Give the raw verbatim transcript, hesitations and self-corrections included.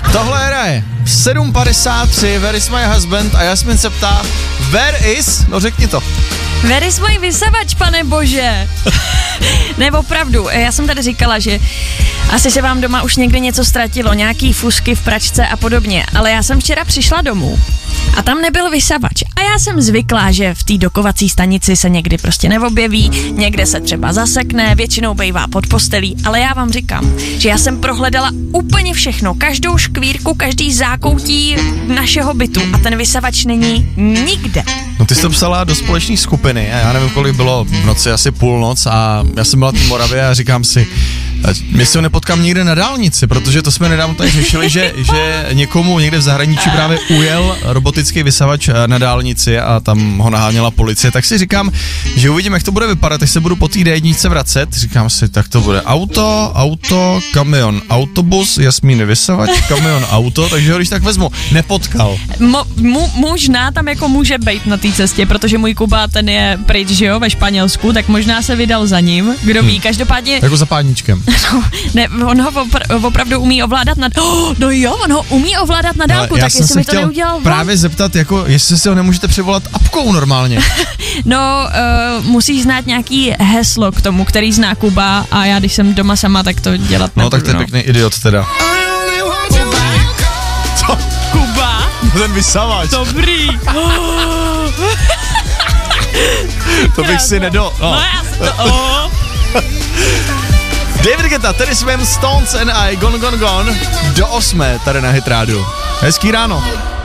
Tohle hraje sedm padesát tři, Where is my husband? A Jasmin se ptá, where is? No řekni to. Where is můj vysavač, pane bože? Ne, opravdu, já jsem tady říkala, že asi se vám doma už někdy něco ztratilo, nějaký fusky v pračce a podobně, ale já jsem včera přišla domů a tam nebyl vysavač. A já jsem zvyklá, že v té dokovací stanici se někdy prostě neobjeví, někde se třeba zasekne, většinou bejvá pod postelí, ale já vám říkám, že já jsem prohledala úplně všechno, každou škvírku, každý zákoutí našeho bytu a ten vysavač není nikde. No ty jsi to psala do společné skupiny a já nevím, kolik bylo v noci, asi půlnoc a já jsem byla v Moravě a říkám si, jestli ho nepotkám někde na dálnici, protože to jsme nedávno tady řešili, že, že někomu někde v zahraničí právě ujel robotický vysavač na dálnici a tam ho naháněla policie, tak si říkám, že uvidím, jak to bude vypadat, tak se budu po té dé jedničce vracet, říkám si, tak to bude auto, auto, kamion, autobus, Jasmíny vysavač, kamion, auto, takže ho když tak vezmu, nepotkal. Mo, mu, možná tam jako může být na té cestě, protože můj Kuba, ten je pryč, že jo, ve Španělsku, tak možná se vydal za ním, kdo ví, hmm. každopádně... Jako za pádničkem. No, ne, on ho opr- opravdu umí ovládat na... Oh, no jo, on ho umí ovládat na dálku, no, tak jestli mi to neudělal... právě on. Zeptat, jako, jestli si ho nemůžete přivolat apkou normálně. No, uh, musíš znát nějaký heslo k tomu, který zná Kuba a já, když jsem doma sama, tak to dělat no, nebudu. Tak to je no. Pěkný idiot teda. Co? Kuba? Ten vysavač. Dobrý. Oh. To bych si nedal. No, no já to... Oh. David Guetta, tady jsme Stones and I, Gone Gone Gone, do osmé tady na Hit rádiu. Hezký ráno.